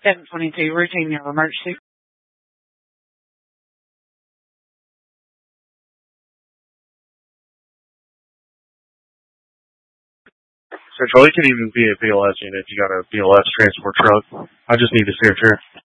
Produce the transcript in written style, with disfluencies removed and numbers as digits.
722, routine your emergency. Central, it can even be a BLS unit if you got a BLS transport truck. I just need to steer clear.